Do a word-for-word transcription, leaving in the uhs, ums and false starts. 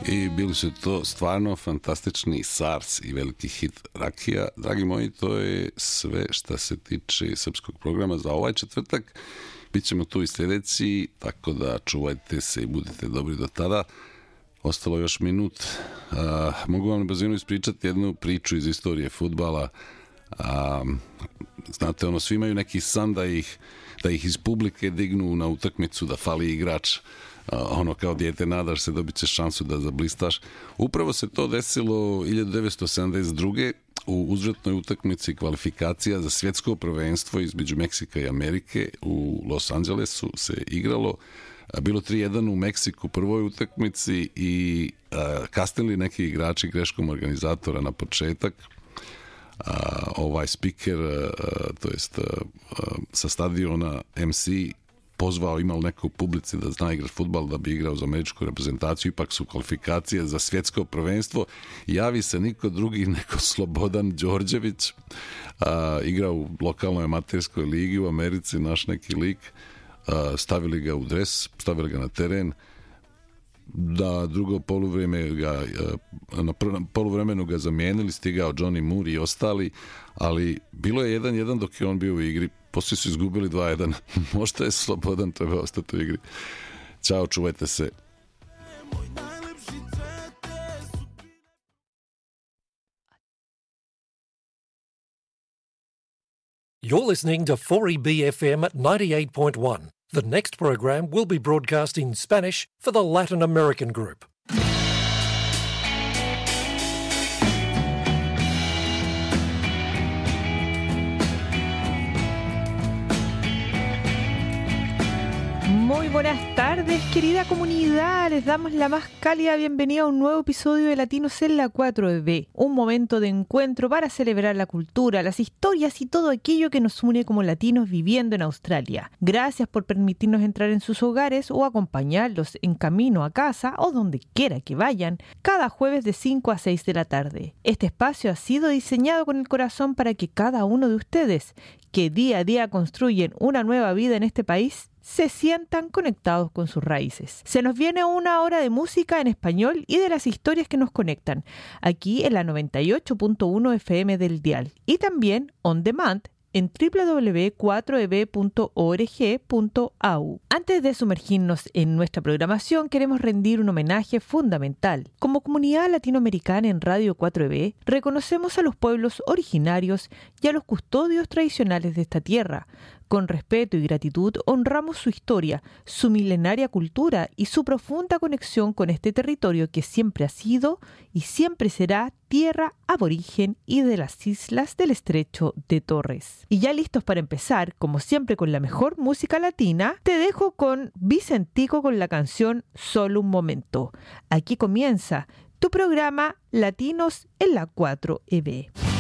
I bili su to stvarno fantastični SARS i veliki hit Rakija. Dragi moji, to je sve što se tiče srpskog programa za ovaj četvrtak. Bićemo tu i sljedeći, tako da čuvajte se i budite dobri do tada. Ostalo još minut. A, mogu vam na brzinu ispričati jednu priču iz istorije fudbala. A, znate, ono, svi imaju neki san da ih, da ih iz publike dignu na utakmicu, da fali igrač. Ono, kao dijete nadaš se, dobit ćeš šansu da zablistaš. Upravo se to desilo hiljadu devetsto sedamdeset druge u uzvratnoj utakmici kvalifikacija za svjetsko prvenstvo između Meksika i Amerike. U Los Angelesu se igralo. Bilo tri jedan u Meksiku prvoj utakmici i a, kasnili neki igrači greškom organizatora na početak. A, ovaj speaker, a, to jest a, a, sa stadiona em ce pozvao, imao neko u publici da zna igrati fudbal, da bi igrao za američku reprezentaciju, ipak su kvalifikacije za svjetsko prvenstvo. Javi se niko drugi nego Slobodan Đorđević, a, igrao u lokalnoj amaterskoj ligi u Americi, naš neki lik. A, stavili ga u dres, stavili ga na teren. Da drugo poluvrijeme ga, na prvom poluvremenu ga zamijenili, stigao Johnny Moore i ostali, ali bilo je jedan jedan dok je on bio u igri. Poslije su izgubili dva jedan. Možda je Slobodan treba ostati u igri. Ćao, čuvajte se. You're listening to four E B F M at ninety-eight point one. The next program will be broadcast in Spanish for the Latin American group. Muy buenas tardes, querida comunidad. Les damos la más cálida bienvenida a un nuevo episodio de Latinos en la cuatro E B. Un momento de encuentro para celebrar la cultura, las historias y todo aquello que nos une como latinos viviendo en Australia. Gracias por permitirnos entrar en sus hogares o acompañarlos en camino a casa o donde quiera que vayan, cada jueves de cinco a seis de la tarde. Este espacio ha sido diseñado con el corazón para que cada uno de ustedes, que día a día construyen una nueva vida en este país, se sientan conectados con sus raíces. Se nos viene una hora de música en español y de las historias que nos conectan, aquí en la noventa y ocho punto uno F M del dial, y también on demand en doble u doble u doble u punto cuatro e b punto org punto a u. Antes de sumergirnos en nuestra programación, queremos rendir un homenaje fundamental. Como comunidad latinoamericana en Radio cuatro E B, reconocemos a los pueblos originarios y a los custodios tradicionales de esta tierra. Con respeto y gratitud honramos su historia, su milenaria cultura y su profunda conexión con este territorio que siempre ha sido y siempre será tierra aborigen y de las islas del Estrecho de Torres. Y ya listos para empezar, como siempre con la mejor música latina, te dejo con Vicentico con la canción Solo un momento. Aquí comienza tu programa Latinos en la cuatro E B.